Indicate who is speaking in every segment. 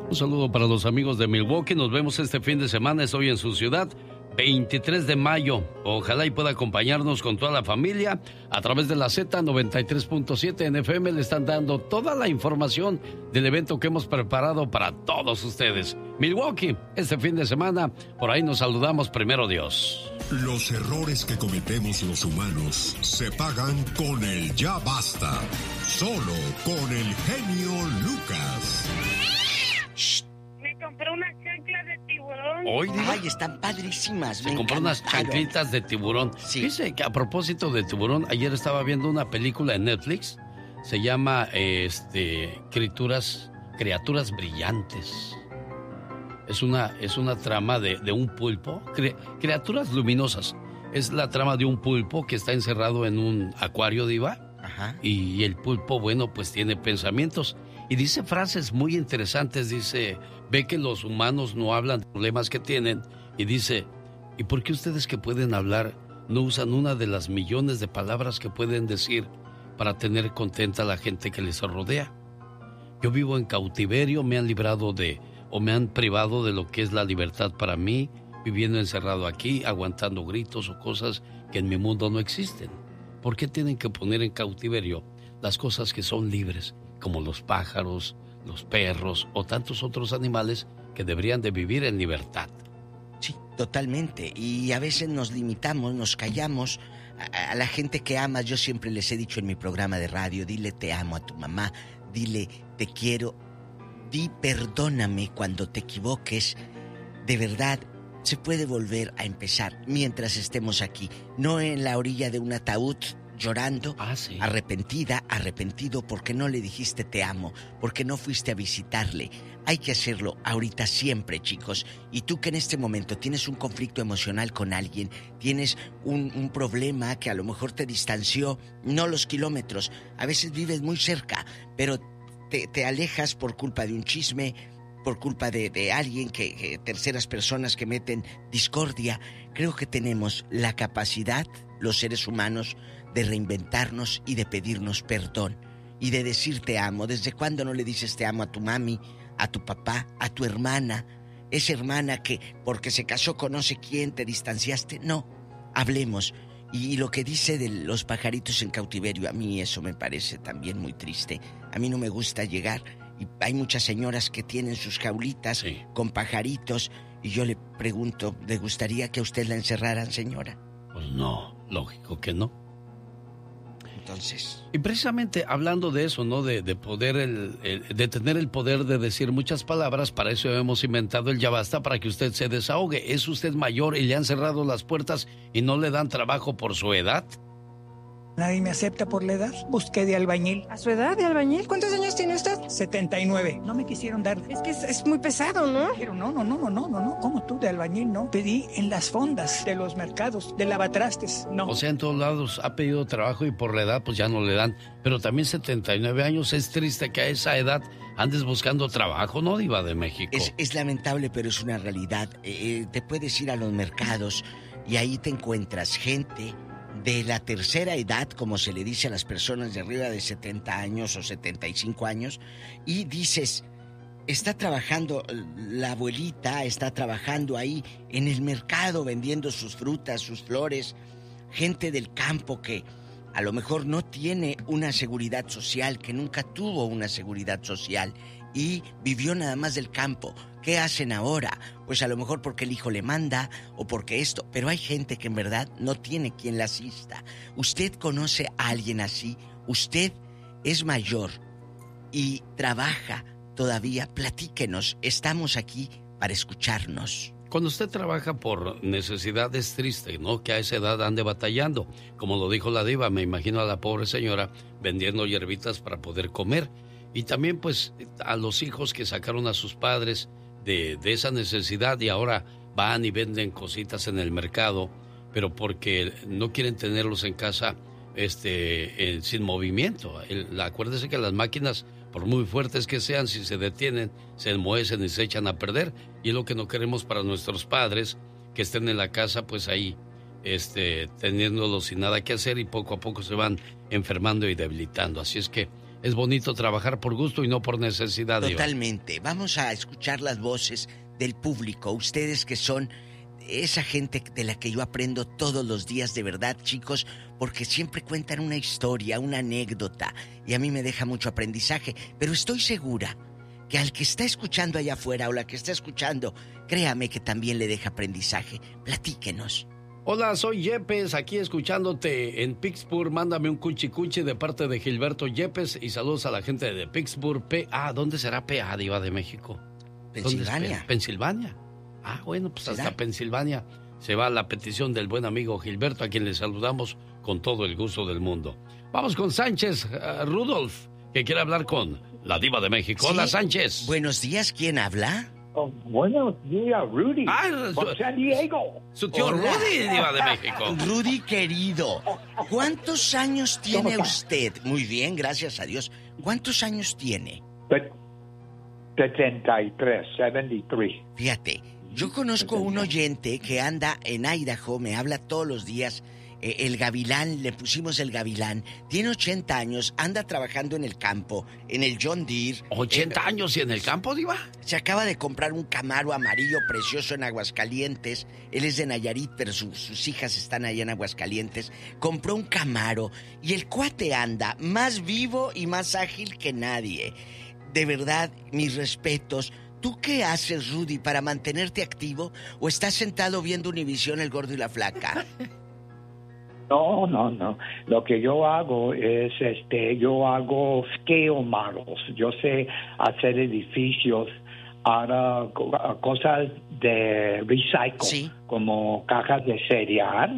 Speaker 1: Un saludo para los amigos de Milwaukee. Nos vemos este fin de semana. Estoy en su ciudad. 23 de mayo. Ojalá y pueda acompañarnos con toda la familia a través de la Z93.7 en FM. Le están dando toda la información del evento que hemos preparado para todos ustedes. Milwaukee, este fin de semana, por ahí nos saludamos, primero Dios.
Speaker 2: Los errores que cometemos los humanos se pagan con el ya basta. Solo con el genio Lucas.
Speaker 3: Me compré unas chanclas de tiburón.
Speaker 4: Ay, están padrísimas.
Speaker 1: Se compró unas chanclitas de tiburón.
Speaker 4: Sí.
Speaker 1: Dice que a propósito de tiburón, ayer estaba viendo una película en Netflix. Se llama Criaturas Brillantes. Es una trama de un pulpo. Criaturas luminosas. Es la trama de un pulpo que está encerrado en un acuario, Diva.
Speaker 4: Ajá.
Speaker 1: Y el pulpo, bueno, pues tiene pensamientos. Y dice frases muy interesantes. Dice, ve que los humanos no hablan de problemas que tienen. Y dice, ¿y por qué ustedes que pueden hablar no usan una de las millones de palabras que pueden decir para tener contenta a la gente que les rodea? Yo vivo en cautiverio, me han librado o me han privado de lo que es la libertad para mí, viviendo encerrado aquí, aguantando gritos o cosas que en mi mundo no existen. ¿Por qué tienen que poner en cautiverio las cosas que son libres, como los pájaros, los perros o tantos otros animales que deberían de vivir en libertad?
Speaker 4: Sí, totalmente. Y a veces nos limitamos, nos callamos. A la gente que amas, yo siempre les he dicho en mi programa de radio, dile te amo a tu mamá, dile te quiero, di perdóname cuando te equivoques. De verdad, se puede volver a empezar mientras estemos aquí, no en la orilla de un ataúd llorando,
Speaker 1: sí.
Speaker 4: arrepentido porque no le dijiste te amo, porque no fuiste a visitarle. Hay que hacerlo ahorita siempre, chicos. Y tú que en este momento tienes un conflicto emocional con alguien, tienes un problema que a lo mejor te distanció, no los kilómetros, a veces vives muy cerca, pero te alejas por culpa de un chisme, por culpa de alguien que terceras personas que meten discordia. Creo que tenemos la capacidad, los seres humanos, de reinventarnos y de pedirnos perdón y de decir te amo. ¿Desde cuándo no le dices te amo a tu mami, a tu papá, a tu hermana? Esa hermana que porque se casó con no sé quién te distanciaste. No, hablemos. Y lo que dice de los pajaritos en cautiverio, a mí eso me parece también muy triste. A mí no me gusta llegar. Y hay muchas señoras que tienen sus jaulitas con pajaritos. Y yo le pregunto, ¿le gustaría que a usted la encerraran, señora?
Speaker 1: Pues no, lógico que no.
Speaker 4: Entonces...
Speaker 1: Y precisamente hablando de eso, ¿no? De poder, de tener el poder de decir muchas palabras, para eso hemos inventado el Ya Basta, para que usted se desahogue. ¿Es usted mayor y le han cerrado las puertas y no le dan trabajo por su edad?
Speaker 5: Nadie me acepta por la edad. Busqué de albañil.
Speaker 6: ¿A su edad de albañil? ¿Cuántos años tiene usted?
Speaker 5: 79. No me quisieron dar.
Speaker 6: Es que es muy pesado, ¿no?
Speaker 5: Dijeron, no. ¿Cómo tú de albañil? No. Pedí en las fondas de los mercados, de lavatrastes. No.
Speaker 1: O sea, en todos lados ha pedido trabajo y por la edad pues ya no le dan. Pero también 79 años, es triste que a esa edad andes buscando trabajo, ¿no, Diva de México?
Speaker 4: Es lamentable, pero es una realidad. Te puedes ir a los mercados y ahí te encuentras gente de la tercera edad, como se le dice a las personas de arriba de 70 años o 75 años, y dices, está trabajando la abuelita, está trabajando ahí en el mercado vendiendo sus frutas, sus flores, gente del campo que a lo mejor no tiene una seguridad social, que nunca tuvo una seguridad social y vivió nada más del campo. ¿Qué hacen ahora? Pues a lo mejor porque el hijo le manda o porque esto, pero hay gente que en verdad no tiene quien la asista. ¿Usted conoce a alguien así? ¿Usted es mayor y trabaja todavía? Platíquenos, estamos aquí para escucharnos.
Speaker 1: Cuando usted trabaja por necesidad es triste, ¿no? Que a esa edad ande batallando. Como lo dijo la Diva, me imagino a la pobre señora vendiendo hierbitas para poder comer. Y también pues a los hijos que sacaron a sus padres de esa necesidad y ahora van y venden cositas en el mercado, pero porque no quieren tenerlos en casa sin movimiento. Acuérdese que las máquinas, por muy fuertes que sean, si se detienen, se enmohecen y se echan a perder. Y es lo que no queremos para nuestros padres, que estén en la casa pues ahí teniéndolos sin nada que hacer y poco a poco se van enfermando y debilitando. Así es que es bonito trabajar por gusto y no por necesidad.
Speaker 4: Totalmente. Vamos a escuchar las voces del público. Ustedes que son esa gente de la que yo aprendo todos los días, de verdad, chicos, porque siempre cuentan una historia, una anécdota, y a mí me deja mucho aprendizaje. Pero estoy segura que al que está escuchando allá afuera o la que está escuchando, créame que también le deja aprendizaje. Platíquenos.
Speaker 1: Hola, soy Yepes, aquí escuchándote en Pittsburgh. Mándame un cuchicuchi de parte de Gilberto Yepes y saludos a la gente de Pittsburgh, PA. ¿Dónde será PA, Diva de México?
Speaker 4: Pensilvania.
Speaker 1: ¿Pensilvania? Ah, bueno, pues hasta Pensilvania se va la petición del buen amigo Gilberto, a quien le saludamos con todo el gusto del mundo. Vamos con Sánchez Rudolf, que quiere hablar con la Diva de México. ¿Sí? Hola, Sánchez.
Speaker 4: Buenos días, ¿quién habla?
Speaker 7: Oh, buenos días, Rudy. Con San Diego.
Speaker 1: Su tío Rudy, Diva de México.
Speaker 4: Rudy, querido, ¿cuántos años tiene usted? Muy bien, gracias a Dios. ¿Cuántos años tiene?
Speaker 7: 73.
Speaker 4: Fíjate, yo conozco un oyente que anda en Idaho, me habla todos los días. El Gavilán, le pusimos el Gavilán. Tiene 80 años, anda trabajando en el campo, en el John Deere.
Speaker 1: ¿80 años y en el campo, Diva?
Speaker 4: Se acaba de comprar un Camaro amarillo precioso en Aguascalientes. Él es de Nayarit, pero sus hijas están allá en Aguascalientes. Compró un Camaro y el cuate anda más vivo y más ágil que nadie. De verdad, mis respetos. ¿Tú qué haces, Rudy, para mantenerte activo? ¿O estás sentado viendo Univisión, El Gordo y la Flaca?
Speaker 7: No. Lo que yo hago es, yo hago scale models. Yo sé hacer edificios, ahora cosas de recycle, sí, como cajas de cereal,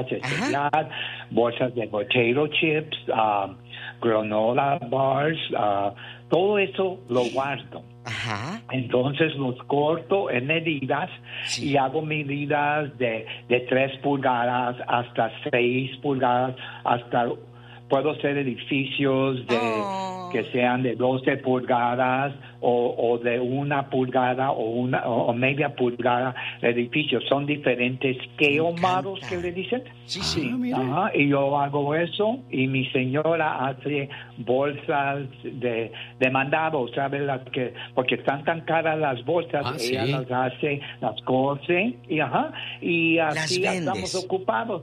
Speaker 7: bolsas de potato chips, granola bars, todo eso lo guardo.
Speaker 4: Ajá.
Speaker 7: Entonces los corto en medidas, sí, y hago medidas de 3 pulgadas hasta 6 pulgadas, hasta puedo hacer edificios que sean de 12 pulgadas o de 1 pulgada o media pulgada de edificios. Son diferentes scale models que le dicen.
Speaker 4: Sí.
Speaker 7: Ajá, y yo hago eso y mi señora hace bolsas de mandado, ¿sabes? Porque están tan caras las bolsas, ella las hace, las cose y así estamos ocupados.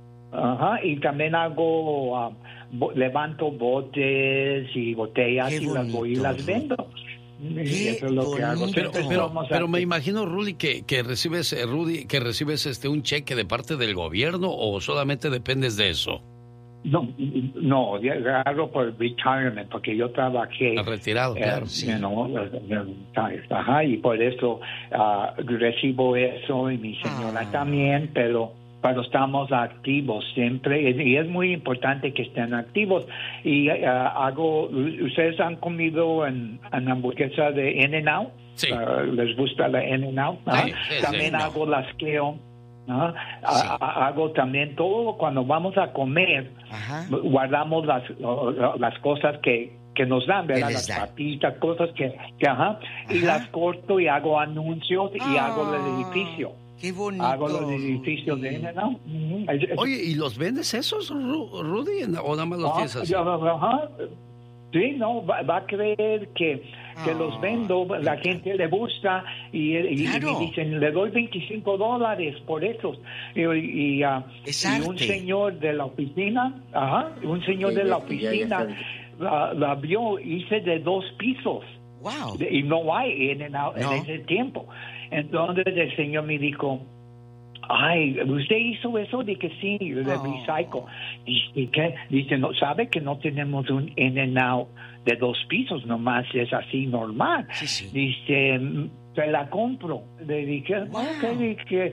Speaker 7: Y también hago, levanto botes y botellas y las voy y las vendo. Eso es lo que hago.
Speaker 1: Pero me imagino, Rudy, que recibes un cheque de parte del gobierno, o solamente dependes de eso.
Speaker 7: No, hago por retirement, porque yo trabajé
Speaker 1: retirado, claro.
Speaker 7: Y por eso recibo eso, y mi señora también, pero estamos activos siempre, y es muy importante que estén activos. Y ¿ustedes han comido en hamburguesa de In-N-Out?
Speaker 1: Sí.
Speaker 7: ¿Les gusta la In-N-Out?
Speaker 1: Sí,
Speaker 7: también hago las Keo. Hago también todo cuando vamos a comer. Guardamos las cosas que nos dan, ¿verdad? Las papitas, cosas que y las corto y hago anuncios y hago el edificio.
Speaker 4: ¡Qué bonito!
Speaker 7: Hago los edificios de In-N-Out.
Speaker 1: Oye, ¿y los vendes esos, Rudy? ¿O nada más los tienes así?
Speaker 7: Sí, no, va a creer que los vendo, la gente le gusta y me dicen, le doy $25 por esos. Y un señor de la oficina, la vio, hice de 2 pisos.
Speaker 4: Wow.
Speaker 7: Y no hay In-N-Out en ese tiempo. Entonces el señor me dijo, ¿usted hizo eso? Dije, sí, de recycle. Dice, no, ¿sabe que no tenemos un In-N-Out de 2 pisos? Nomás es así normal.
Speaker 4: Sí.
Speaker 7: Dice, te la compro. Le dije, dije,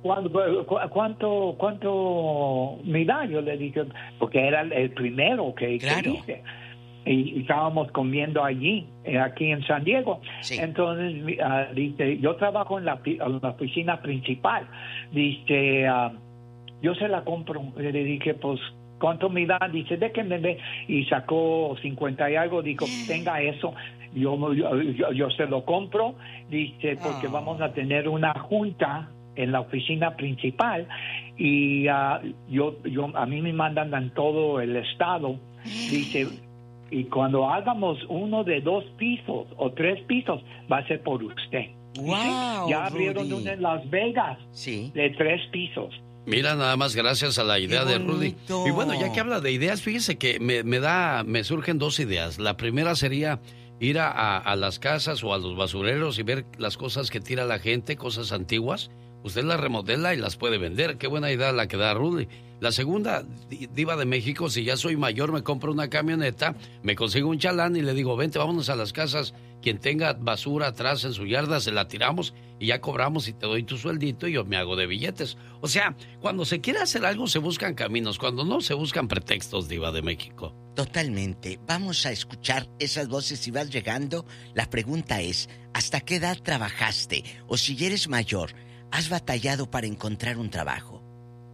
Speaker 7: ¿cuánto me da? Yo le dije, porque era el primero que hice. Y estábamos comiendo allí, aquí en San Diego.
Speaker 4: Sí.
Speaker 7: Entonces, dice, yo trabajo en la oficina principal. Dice, yo se la compro. Le dije, pues, ¿cuánto me da? Dice, déjeme ver. Y sacó 50 y algo. Dijo, tenga eso. Yo se lo compro. Dice, porque vamos a tener una junta en la oficina principal. Y a mí me mandan en todo el estado. Dice, Y cuando hagamos uno de 2 pisos o 3 pisos, va a ser por usted.
Speaker 4: Wow,
Speaker 7: ya abrieron
Speaker 4: Rudy.
Speaker 7: uno en Las Vegas de 3 pisos.
Speaker 1: Mira, nada más gracias a la idea de Rudy. Y bueno, ya que habla de ideas, fíjese que me surgen 2 ideas. La primera sería ir a las casas o a los basureros y ver las cosas que tira la gente, cosas antiguas. Usted las remodela y las puede vender. Qué buena idea la que da Rudy. La segunda, Diva de México, si ya soy mayor, me compro una camioneta, me consigo un chalán y le digo, vente, vámonos a las casas. Quien tenga basura atrás en su yarda, se la tiramos y ya cobramos y te doy tu sueldito y yo me hago de billetes. O sea, cuando se quiere hacer algo, se buscan caminos. Cuando no, se buscan pretextos, Diva de México.
Speaker 4: Totalmente. Vamos a escuchar esas voces si vas llegando. La pregunta es, ¿hasta qué edad trabajaste? O si eres mayor, ¿has batallado para encontrar un trabajo?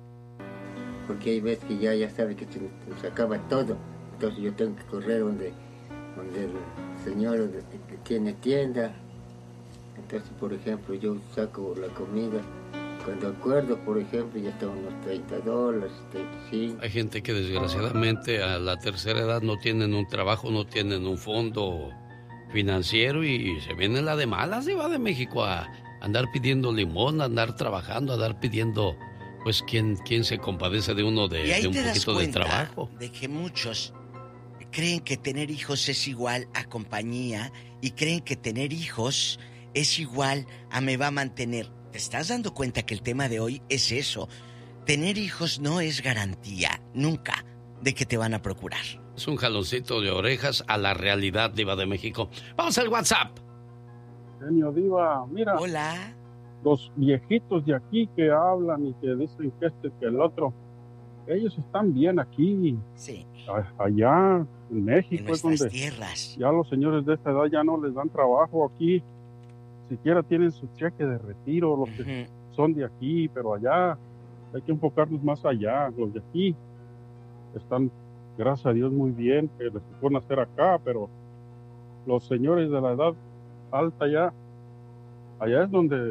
Speaker 8: Porque hay veces que ya sabe que se acaba todo. Entonces yo tengo que correr donde el señor que tiene tienda. Entonces, por ejemplo, yo saco la comida. Cuando acuerdo, por ejemplo, ya están unos $30, 35.
Speaker 1: Hay gente que desgraciadamente a la tercera edad no tienen un trabajo, no tienen un fondo financiero y se viene la de malas, Diva de México, a andar pidiendo limón, a andar trabajando, a andar pidiendo, pues, ¿quién se compadece de uno de un poquito de trabajo?
Speaker 4: De que muchos creen que tener hijos es igual a compañía y creen que tener hijos es igual a me va a mantener. ¿Te estás dando cuenta que el tema de hoy es eso? Tener hijos no es garantía, nunca, de que te van a procurar.
Speaker 1: Es un jaloncito de orejas a la realidad, Diva de México. Vamos al WhatsApp.
Speaker 9: Genio Diva, mira.
Speaker 4: Hola.
Speaker 9: Los viejitos de aquí que hablan y que dicen que que el otro, ellos están bien aquí.
Speaker 4: Sí.
Speaker 9: Allá en México
Speaker 4: en
Speaker 9: es donde
Speaker 4: tierras.
Speaker 9: Ya los señores de esta edad ya no les dan trabajo aquí. Siquiera tienen su cheque de retiro, los que son de aquí, pero allá hay que enfocarnos más allá. Los de aquí están, gracias a Dios, muy bien, que les tocó nacer acá, pero los señores de la edad alta allá es donde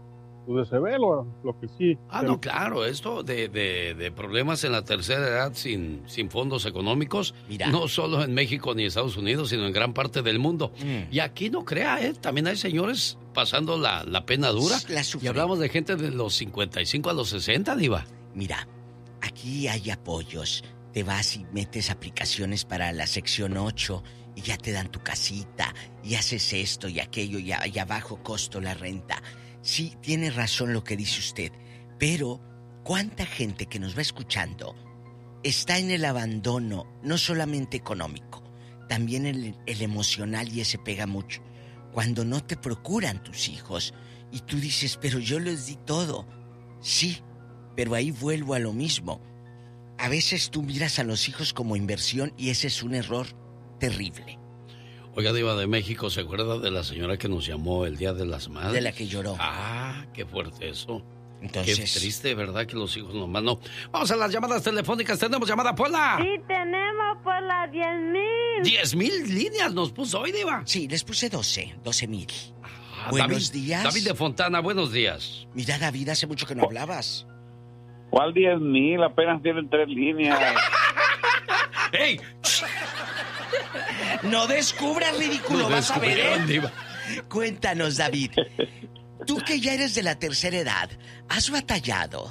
Speaker 9: se ve lo que sí.
Speaker 1: No, claro, esto de problemas en la tercera edad sin fondos económicos, mira, no solo en México ni Estados Unidos, sino en gran parte del mundo. Y aquí no crea, también hay señores pasando la pena dura. Y hablamos de gente de los 55 a los 60, Diva.
Speaker 4: Mira, aquí hay apoyos. Te vas y metes aplicaciones para la sección 8 y ya te dan tu casita y haces esto y aquello y a bajo costo la renta. Sí, tiene razón lo que dice usted, pero ¿cuánta gente que nos va escuchando está en el abandono, no solamente económico, también el emocional, y ese pega mucho? Cuando no te procuran tus hijos y tú dices, pero yo les di todo. Sí, pero ahí vuelvo a lo mismo. A veces tú miras a los hijos como inversión y ese es un error terrible.
Speaker 1: Oiga, Diva de México, ¿se acuerda de la señora que nos llamó el Día de las Madres?
Speaker 4: De la que lloró.
Speaker 1: Qué fuerte eso.
Speaker 4: Entonces...
Speaker 1: Qué triste, ¿verdad? Que los hijos nomás no. Vamos a las llamadas telefónicas. ¿Tenemos llamada, Pola?
Speaker 3: Sí, tenemos, Pola, 10,000.
Speaker 1: 10,000 líneas nos puso hoy, Diva.
Speaker 4: Sí, les puse 12,000. Buenos días.
Speaker 1: David de Fontana, buenos días.
Speaker 4: Mira, David, hace mucho que no hablabas.
Speaker 10: ¿Cuál 10,000? Apenas tienen 3 líneas.
Speaker 1: ¡Ey!
Speaker 4: No descubras, ridículo, vas a ver. Diva. Cuéntanos, David. Tú que ya eres de la tercera edad, ¿has batallado?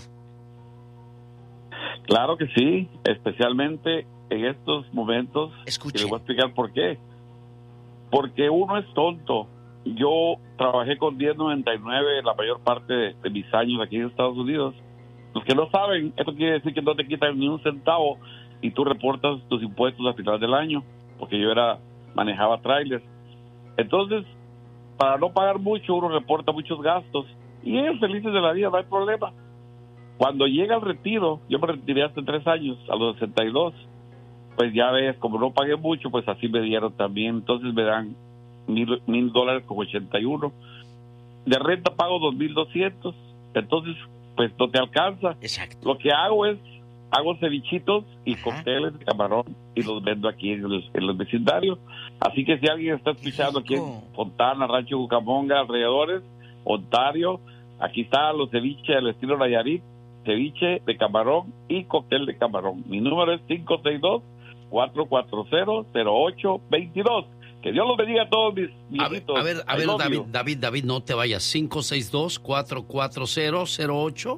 Speaker 10: Claro que sí, especialmente en estos momentos.
Speaker 4: Escuche.
Speaker 10: Y les voy a explicar por qué. Porque uno es tonto. Yo trabajé con 1099 la mayor parte de mis años aquí en Estados Unidos. Los que no saben, esto quiere decir que no te quitan ni un centavo y tú reportas tus impuestos al final del año, porque yo manejaba trailers. Entonces, para no pagar mucho, uno reporta muchos gastos y ellos felices de la vida, no hay problema. Cuando llega el retiro, yo me retiré hace 3 años, a los 62, pues ya ves, como no pagué mucho, pues así me dieron también. Entonces me dan $1,000 con 81. De renta pago 2,200. Entonces, pues no te alcanza.
Speaker 4: Exacto.
Speaker 10: Lo que hago cevichitos y cócteles de camarón y los vendo aquí en los vecindarios. Así que si alguien está escuchando aquí en Fontana, Rancho Cucamonga, alrededores, Ontario, aquí están los ceviches al estilo Nayarit, ceviche de camarón y cóctel de camarón. Mi número es 440-0822. Que Dios los bendiga a todos mis viejitos.
Speaker 1: A ver, David, no te vayas. 562-440-0822.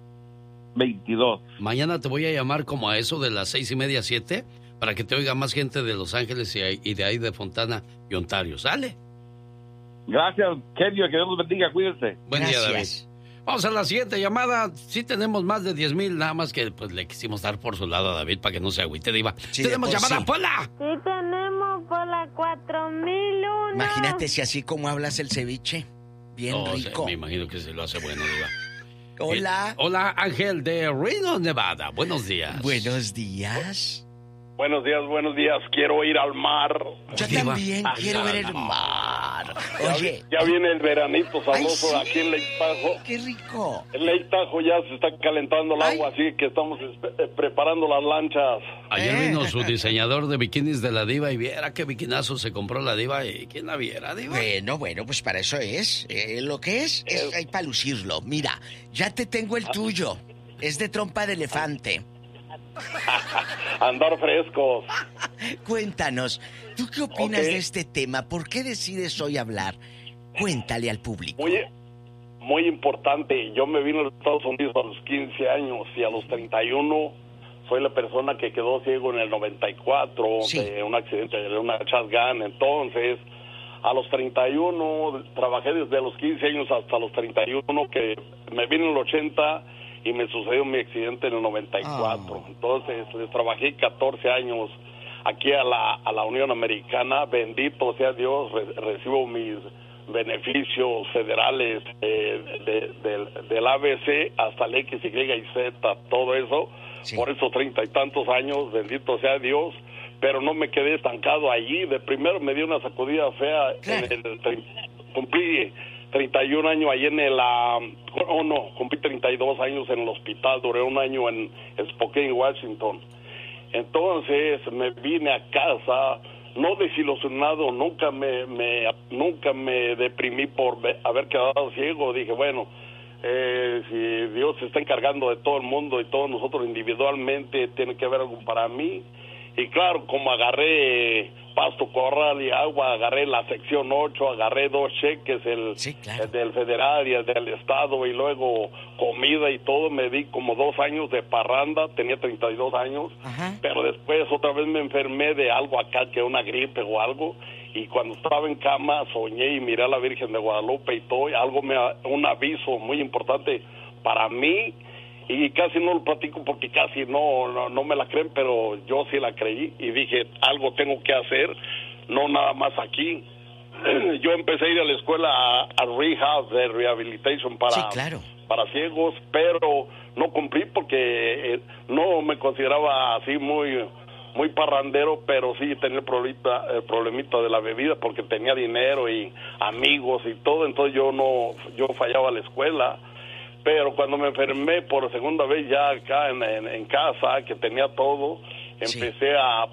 Speaker 1: Mañana te voy a llamar como a eso de las 6:30, 7, para que te oiga más gente de Los Ángeles y de ahí de Fontana y Ontario. ¿Sale?
Speaker 10: Gracias, genio, que Dios los bendiga, cuídense.
Speaker 1: Buen día, David. Vamos a la siguiente llamada. Sí tenemos más de 10,000, nada más que pues le quisimos dar por su lado a David para que no se agüite, Diva. Sí, tenemos llamada, Pola.
Speaker 3: Sí, tenemos Pola 4001.
Speaker 4: Imagínate si así como hablas el ceviche, bien rico.
Speaker 1: Me imagino que se lo hace bueno, Diva.
Speaker 4: Hola.
Speaker 1: Hola, Ángel de Reno, Nevada. Buenos días.
Speaker 4: Buenos días.
Speaker 11: Buenos días. Quiero ir al mar.
Speaker 4: Yo también quiero ver el mar. Oye.
Speaker 11: Ya viene el veranito sabroso. Ay, sí. Aquí en Lake Tahoe.
Speaker 4: ¡Qué rico!
Speaker 11: En Lake Tahoe ya se está calentando el agua, así que estamos preparando las lanchas.
Speaker 1: Ayer vino su diseñador de bikinis de la Diva y viera qué bikinazo se compró la Diva. ¿Y quién la viera, Diva?
Speaker 4: Bueno, pues para eso es. Lo que es hay para lucirlo. Mira, ya te tengo el tuyo. Es de trompa de elefante.
Speaker 11: Andar frescos.
Speaker 4: Cuéntanos, ¿tú qué opinas de este tema? ¿Por qué decides hoy hablar? Cuéntale al público.
Speaker 11: Muy importante. Yo me vine a los Estados Unidos a los 15 años y a los 31 soy la persona que quedó ciego en el 94 de un accidente de una shotgun. Entonces, a los 31 trabajé desde los 15 años hasta los 31, que me vine en el 80 y me sucedió mi accidente en el 94. Entonces, les trabajé 14 años aquí a la Unión Americana. Bendito sea Dios, recibo mis beneficios federales del ABC hasta el X, Y y Z, todo eso, por esos 30 y tantos años, bendito sea Dios. Pero no me quedé estancado allí. De primero me dio una sacudida fea. Cumplí 31 años ahí cumplí 32 años en el hospital, duré un año en Spokane, Washington. Entonces me vine a casa, no desilusionado, nunca me deprimí por haber quedado ciego. Dije, bueno, si Dios se está encargando de todo el mundo y todos nosotros individualmente, tiene que haber algo para mí. Y claro, como agarré pasto, corral y agua, agarré la sección 8, agarré 2 cheques, el del federal y el del estado, y luego comida y todo. Me di como 2 años de parranda, tenía 32 años, pero después otra vez me enfermé de algo acá, que una gripe o algo, y cuando estaba en cama soñé y miré a la Virgen de Guadalupe y todo, y un aviso muy importante para mí. Y casi no lo platico porque casi no me la creen, pero yo sí la creí y dije, algo tengo que hacer, no nada más aquí. Yo empecé a ir a la escuela a rehab, de rehabilitation para ciegos, pero no cumplí porque no me consideraba así muy parrandero, pero sí tenía el problemita de la bebida porque tenía dinero y amigos y todo, entonces yo fallaba a la escuela. Pero cuando me enfermé por segunda vez ya acá en casa, que tenía todo, empecé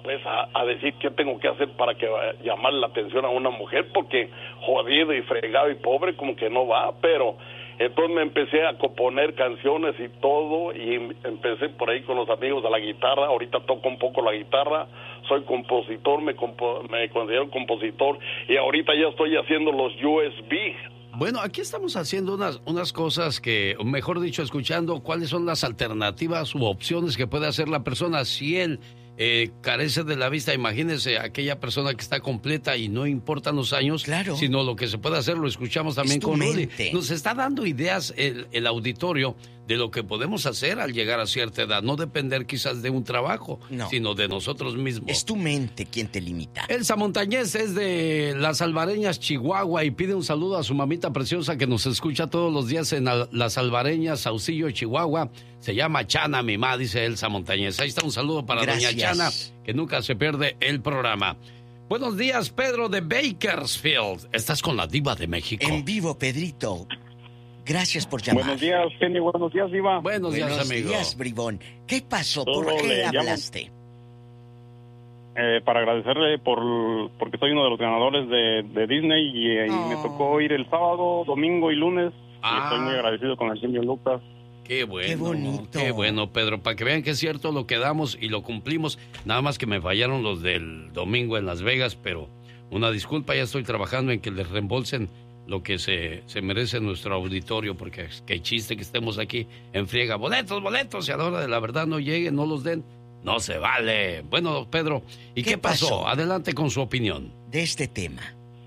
Speaker 11: a decir qué tengo que hacer para que llamarle la atención a una mujer, porque jodido y fregado y pobre como que no va. Pero entonces me empecé a componer canciones y todo, y empecé por ahí con los amigos de la guitarra. Ahorita toco un poco la guitarra, soy compositor, me considero compositor, y ahorita ya estoy haciendo los USB.
Speaker 1: Bueno, aquí estamos haciendo unas cosas que, mejor dicho, escuchando cuáles son las alternativas u opciones que puede hacer la persona si él carece de la vista. Imagínese aquella persona que está completa y no importan los años, sino lo que se puede hacer. Lo escuchamos también con Rudy. Nos está dando ideas el auditorio de lo que podemos hacer al llegar a cierta edad. No depender quizás de un trabajo, sino de nosotros mismos.
Speaker 4: Es tu mente quien te limita.
Speaker 1: Elsa Montañez es de Las Albareñas, Chihuahua, y pide un saludo a su mamita preciosa que nos escucha todos los días en Las Albareñas, Saucillo, Chihuahua. Se llama Chana, mi mamá, dice Elsa Montañez. Ahí está un saludo para doña Chana, que nunca se pierde el programa. Buenos días, Pedro de Bakersfield. Estás con la Diva de México.
Speaker 4: En vivo, Pedrito. Gracias por llamar.
Speaker 12: Buenos días, Kenny. Buenos días, Diva.
Speaker 1: Buenos días, amigo.
Speaker 4: Buenos días, bribón. ¿Qué pasó? ¿Por qué hablaste?
Speaker 12: Para agradecerle porque soy uno de los ganadores de Disney y me tocó ir el sábado, domingo y lunes. Y estoy muy agradecido con el genio Lucas.
Speaker 1: Qué bueno.
Speaker 4: Qué bonito.
Speaker 1: Qué bueno, Pedro, para que vean que es cierto lo que damos y lo cumplimos. Nada más que me fallaron los del domingo en Las Vegas, pero una disculpa, ya estoy trabajando en que les reembolsen lo que se merece nuestro auditorio, porque qué chiste que estemos aquí en friega. Boletos, y a la hora de la verdad no lleguen, no los den. No se vale. Bueno, Pedro, ¿y qué pasó? Adelante con su opinión.
Speaker 4: De este tema.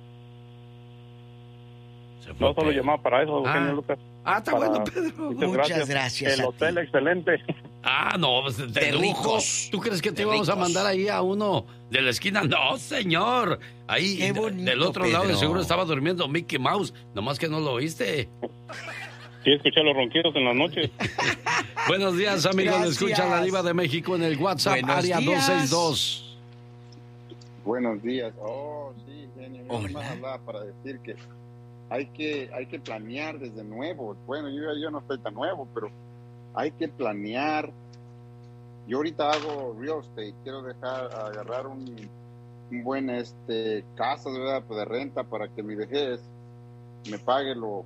Speaker 12: No solo llamaba para eso, Eugenio Lucas.
Speaker 1: Está bueno, Pedro.
Speaker 4: Muchas gracias.
Speaker 12: El hotel excelente.
Speaker 1: No, de ricos. ¿Tú crees que te íbamos a mandar ahí a uno de la esquina? No, señor. Ahí,
Speaker 4: qué bonito,
Speaker 1: del otro
Speaker 4: Pedro.
Speaker 1: lado, de seguro estaba durmiendo Mickey Mouse. Nomás que no lo oíste.
Speaker 12: Sí, escuché los ronquidos en la noche.
Speaker 1: Buenos días, amigos.
Speaker 13: Gracias.
Speaker 1: Le escucha la Diva de México en el WhatsApp,
Speaker 13: Buenos
Speaker 1: área
Speaker 13: días.
Speaker 1: 262.
Speaker 13: Buenos días. Oh, sí, genio. Yo más hablaba para decir que hay que planear desde nuevo. Bueno, yo no estoy tan nuevo, pero hay que planear. Yo ahorita hago real estate. Quiero agarrar un buen casa de renta para que mi vejez me pague lo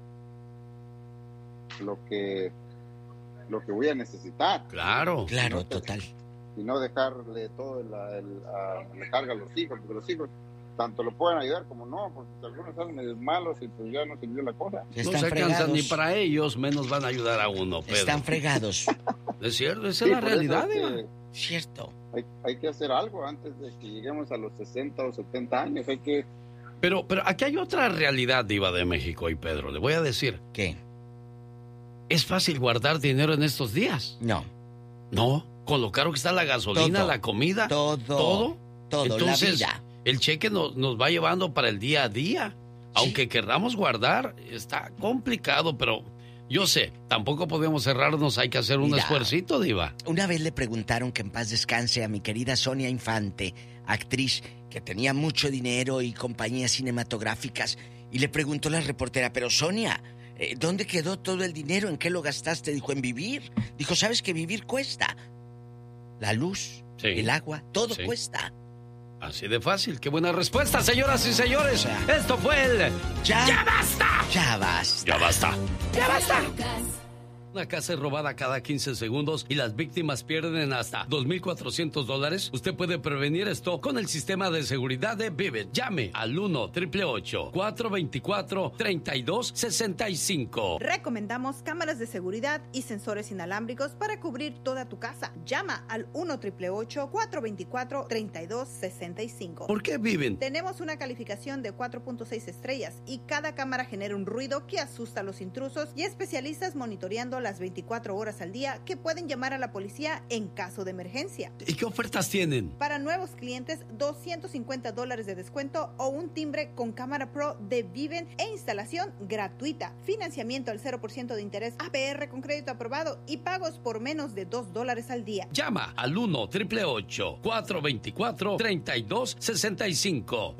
Speaker 13: que voy a necesitar.
Speaker 1: Claro,
Speaker 4: total.
Speaker 13: Y no dejarle todo la carga a los hijos, porque los hijos tanto lo pueden ayudar como no, porque algunos salen medio malos y pues ya no se dio la cosa.
Speaker 1: No se alcanzan ni para ellos, menos van a ayudar a uno, Pedro.
Speaker 4: Están fregados.
Speaker 1: Es cierto, esa es la realidad, Diva.
Speaker 4: Cierto.
Speaker 13: Hay que hacer algo antes de que lleguemos a los 60 o 70 años. Hay que...
Speaker 1: Pero aquí hay otra realidad, Diva de México y Pedro. Le voy a decir.
Speaker 4: ¿Qué?
Speaker 1: ¿Es fácil guardar dinero en estos días?
Speaker 4: No.
Speaker 1: No, con lo caro que está la gasolina,
Speaker 4: Todo.
Speaker 1: la comida.
Speaker 4: Todo.
Speaker 1: Entonces,
Speaker 4: la vida.
Speaker 1: el cheque nos va llevando para el día a día. Aunque querramos guardar, está complicado, pero yo sé, tampoco podemos cerrarnos, hay que hacer un esfuercito, Diva.
Speaker 4: Una vez le preguntaron, que en paz descanse, a mi querida Sonia Infante, actriz que tenía mucho dinero y compañías cinematográficas, y le preguntó la reportera, pero Sonia, ¿dónde quedó todo el dinero? ¿En qué lo gastaste? Dijo, en vivir. Dijo, ¿sabes que vivir cuesta? La luz, el agua, todo cuesta.
Speaker 1: Así de fácil. Qué buena respuesta, señoras y señores. Esto fue el... ¡Ya basta!
Speaker 4: ¡Ya basta!
Speaker 1: ¡Ya basta! ¡Ya basta! Una casa es robada cada 15 segundos y las víctimas pierden hasta $2,400. Usted puede prevenir esto con el sistema de seguridad de Vivint. Llame al 1-888-424-3265.
Speaker 14: Recomendamos cámaras de seguridad y sensores inalámbricos para cubrir toda tu casa. Llama al 1-888-424-3265.
Speaker 1: ¿Por qué Vivint?
Speaker 14: Tenemos una calificación de 4.6 estrellas y cada cámara genera un ruido que asusta a los intrusos y especialistas monitoreando las 24 horas al día que pueden llamar a la policía en caso de emergencia.
Speaker 1: ¿Y qué ofertas tienen?
Speaker 14: Para nuevos clientes, $250 de descuento o un timbre con cámara pro de Vivint e instalación gratuita. Financiamiento al 0% de interés, APR con crédito aprobado y pagos por menos de $2 al día.
Speaker 1: Llama al 1-888-424-3265.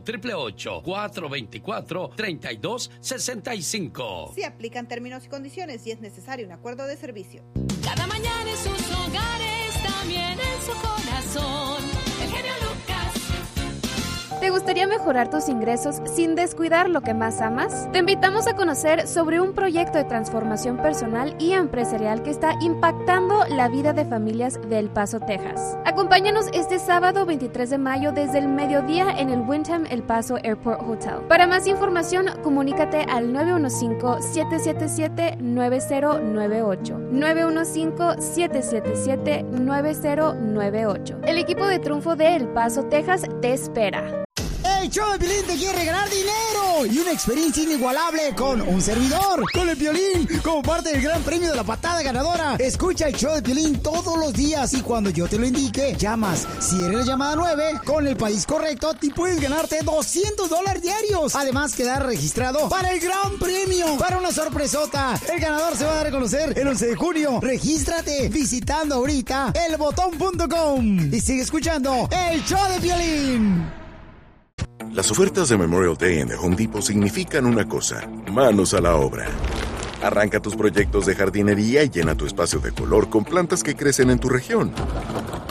Speaker 1: 1-888-424-3265.
Speaker 14: Se aplican términos y condiciones y es necesario un acuerdo de servicio.
Speaker 15: Cada mañana en sus hogares, también en su corazón. El genio Lucas.
Speaker 16: ¿Te gustaría mejorar tus ingresos sin descuidar lo que más amas? Te invitamos a conocer sobre un proyecto de transformación personal y empresarial que está impactando la vida de familias de El Paso, Texas. Acompáñanos este sábado 23 de mayo desde el mediodía en el Wyndham El Paso Airport Hotel. Para más información, comunícate al 915-777-9098. 915-777-9098. El equipo de triunfo de El Paso, Texas te espera.
Speaker 17: El show de Piolín te quiere regalar dinero y una experiencia inigualable con un servidor, con el Piolín, como parte del gran premio de la patada ganadora. Escucha el show de Piolín todos los días y cuando yo te lo indique, llamas. Si eres la llamada 9, con el país correcto, te puedes ganarte $200 diarios. Además, quedar registrado para el gran premio, para una sorpresota. El ganador se va a dar a conocer el 11 de junio. Regístrate visitando ahorita elbotón.com y sigue escuchando el show de Piolín.
Speaker 18: Las ofertas de Memorial Day en The Home Depot significan una cosa: manos a la obra. Arranca tus proyectos de jardinería y llena tu espacio de color con plantas que crecen en tu región.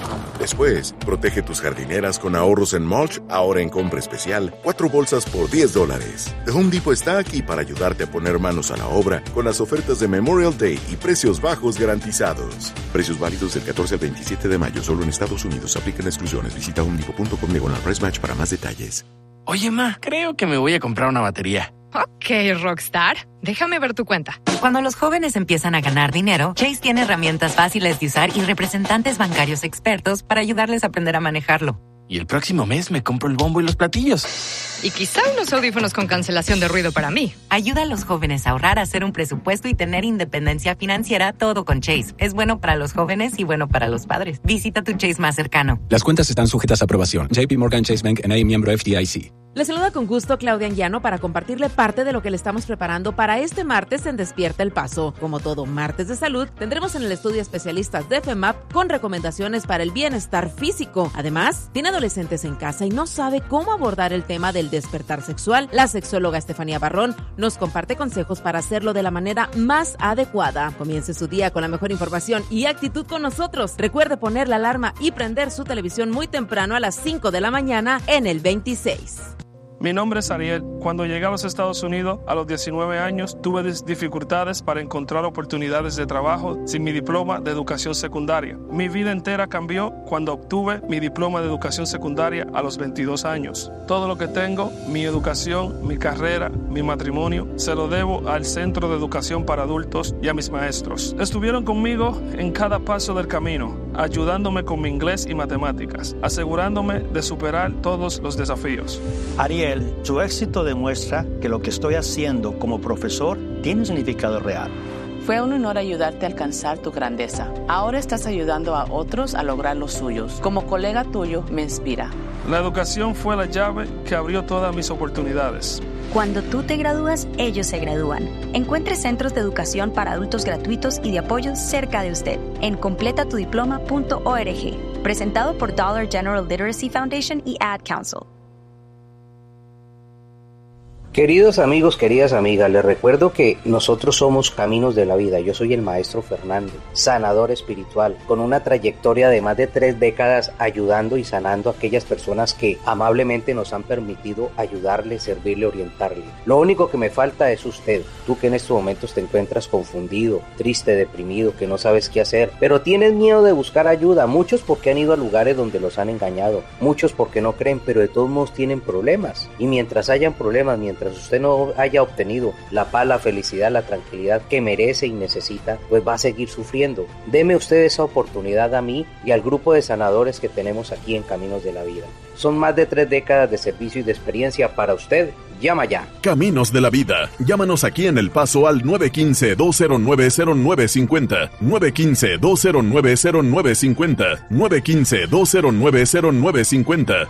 Speaker 18: Después, protege tus jardineras con ahorros en mulch, ahora en compra especial, 4 bolsas por $10. The Home Depot está aquí para ayudarte a poner manos a la obra con las ofertas de Memorial Day y precios bajos garantizados. Precios válidos del 14 al 27 de mayo, solo en Estados Unidos. Aplican exclusiones. Visita homedepot.com/price match para más detalles.
Speaker 19: Oye, ma, creo que me voy a comprar una batería.
Speaker 20: Ok, Rockstar. Déjame ver tu cuenta.
Speaker 21: Cuando los jóvenes empiezan a ganar dinero, Chase tiene herramientas fáciles de usar y representantes bancarios expertos para ayudarles a aprender a manejarlo.
Speaker 19: Y el próximo mes me compro el bombo y los platillos.
Speaker 20: Y quizá unos audífonos con cancelación de ruido para mí.
Speaker 21: Ayuda a los jóvenes a ahorrar, hacer un presupuesto y tener independencia financiera, todo con Chase. Es bueno para los jóvenes y bueno para los padres. Visita tu Chase más cercano.
Speaker 22: Las cuentas están sujetas a aprobación. JP Morgan Chase Bank N.A., miembro FDIC.
Speaker 23: Le saluda con gusto Claudia Anguiano para compartirle parte de lo que le estamos preparando para este martes en Despierta el Paso. Como todo martes de salud, tendremos en el estudio especialistas de FEMAP con recomendaciones para el bienestar físico. Además, tiene adolescentes en casa y no sabe cómo abordar el tema del despertar sexual. La sexóloga Estefanía Barrón nos comparte consejos para hacerlo de la manera más adecuada. Comience su día con la mejor información y actitud con nosotros. Recuerde poner la alarma y prender su televisión muy temprano a las 5 de la mañana en el 26.
Speaker 24: Mi nombre es Ariel. Cuando llegué a los Estados Unidos a los 19 años, tuve dificultades para encontrar oportunidades de trabajo sin mi diploma de educación secundaria. Mi vida entera cambió cuando obtuve mi diploma de educación secundaria a los 22 años. Todo lo que tengo, mi educación, mi carrera, mi matrimonio, se lo debo al Centro de Educación para Adultos y a mis maestros. Estuvieron conmigo en cada paso del camino, ayudándome con mi inglés y matemáticas, asegurándome de superar todos los desafíos.
Speaker 25: Ariel, su éxito demuestra que lo que estoy haciendo como profesor tiene un significado real.
Speaker 26: Fue un honor ayudarte a alcanzar tu grandeza. Ahora estás ayudando a otros a lograr los suyos. Como colega tuyo, me inspira.
Speaker 24: La educación fue la llave que abrió todas mis oportunidades.
Speaker 27: Cuando tú te gradúas, ellos se gradúan. Encuentre centros de educación para adultos gratuitos y de apoyo cerca de usted en completatudiploma.org. Presentado por Dollar General Literacy Foundation y Ad Council.
Speaker 28: Queridos amigos, queridas amigas, les recuerdo que nosotros somos Caminos de la Vida. Yo soy el maestro Fernando, sanador espiritual, con una trayectoria de más de 3 décadas ayudando y sanando a aquellas personas que amablemente nos han permitido ayudarle, servirle, orientarle. Lo único que me falta es usted, tú que en estos momentos te encuentras confundido, triste, deprimido, que no sabes qué hacer, pero tienes miedo de buscar ayuda, muchos porque han ido a lugares donde los han engañado, muchos porque no creen, pero de todos modos tienen problemas, y mientras hayan problemas, mientras usted no haya obtenido la paz, la felicidad, la tranquilidad que merece y necesita, pues va a seguir sufriendo. Deme usted esa oportunidad a mí y al grupo de sanadores que tenemos aquí en Caminos de la Vida. Son más de 3 décadas de servicio y de experiencia para usted. Llama ya.
Speaker 29: Caminos de la Vida. Llámanos aquí en El Paso al 915-209-0950. 915-209-0950. 915-209-0950.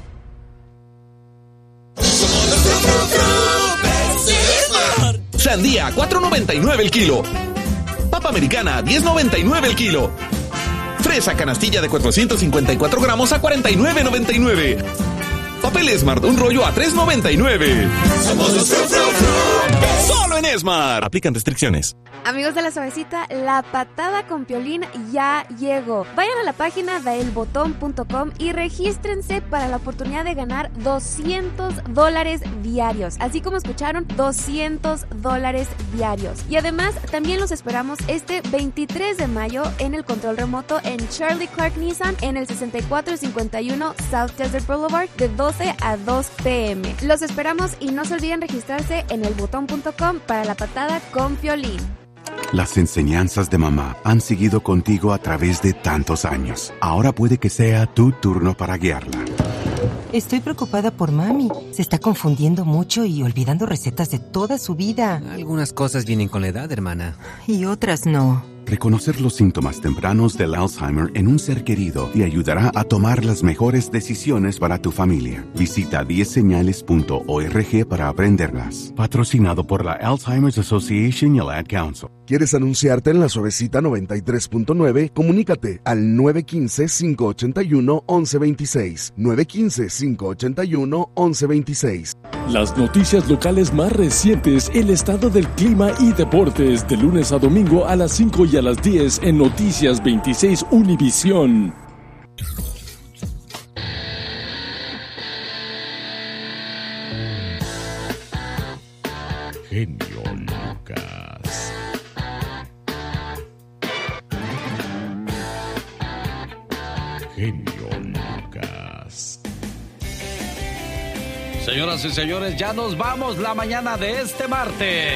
Speaker 30: Sandía, $4.99 el kilo. Papa americana, $10.99 el kilo. Fresa canastilla de 454 gramos a $49.99. Papel Esmart, un rollo a $3.99. Somos los solo en Esmart. Aplican restricciones.
Speaker 16: Amigos de La Suavecita, la patada con Piolín ya llegó. Vayan a la página daelbotón.com y regístrense para la oportunidad de ganar $200 diarios. Así como escucharon, $200 diarios. Y además, también los esperamos este 23 de mayo en el control remoto en Charlie Clark Nissan en el 6451 South Desert Boulevard de 12 a 2 p.m. Los esperamos y no se olviden registrarse en elbotón.com para la patada con Piolín.
Speaker 31: Las enseñanzas de mamá han seguido contigo a través de tantos años. Ahora puede que sea tu turno para guiarla.
Speaker 32: Estoy preocupada por mami. Se está confundiendo mucho y olvidando recetas de toda su vida.
Speaker 33: Algunas cosas vienen con la edad, hermana.
Speaker 32: Y otras no.
Speaker 31: Reconocer los síntomas tempranos del Alzheimer en un ser querido te ayudará a tomar las mejores decisiones para tu familia. Visita 10señales.org para aprenderlas. Patrocinado por la Alzheimer's Association y el Ad Council.
Speaker 34: ¿Quieres anunciarte en La Suavecita 93.9? Comunícate al 915-581-1126. 915-581-1126.
Speaker 35: Las noticias locales más recientes, el estado del clima y deportes, de lunes a domingo a las 5 y a las 10 en Noticias 26 Univisión.
Speaker 1: Genio Lucas. Genio Lucas.
Speaker 2: Señoras y señores, ya nos vamos la mañana de este martes.